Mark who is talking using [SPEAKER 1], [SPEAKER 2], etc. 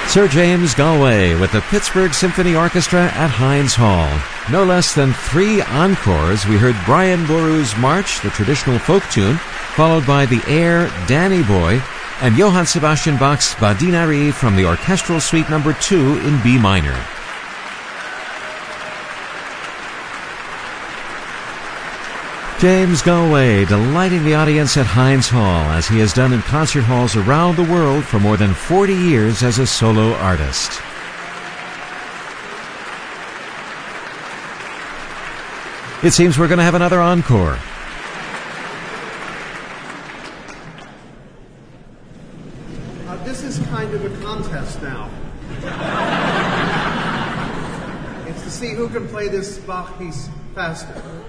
[SPEAKER 1] Sir James Galway with the Pittsburgh Symphony Orchestra at Heinz Hall. No less than 3 encores. We heard Brian Boru's March, the traditional folk tune, followed by the air Danny Boy, and Johann Sebastian Bach's Badinari from the Orchestral Suite No. 2 in B minor. James Galway delighting the audience at Heinz Hall, as he has done in concert halls around the world for more than 40 years as a solo artist. It seems we're going to have another encore.
[SPEAKER 2] This is kind of a contest now. It's to see who can play this Bach piece faster.